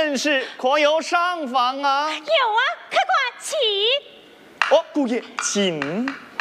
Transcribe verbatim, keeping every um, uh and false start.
正是可有上访啊？ 有啊，客官请。 哦，姑爷，请。